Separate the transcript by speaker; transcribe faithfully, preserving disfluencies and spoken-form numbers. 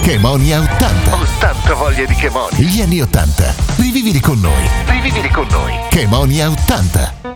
Speaker 1: Chemonia ottanta.
Speaker 2: Ho tanta voglia di Chemoni.
Speaker 1: Gli anni ottanta. Rivivili con noi.
Speaker 2: Rivivili con noi.
Speaker 1: Chemonia ottanta.